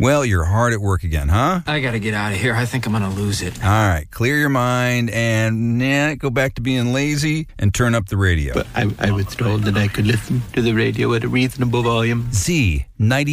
Well, you're hard at work again, huh? I gotta get out of here. I think I'm gonna lose it. All right, clear your mind and go back to being lazy and turn up the radio. But I was told that I could listen to the radio at a reasonable volume. Z90.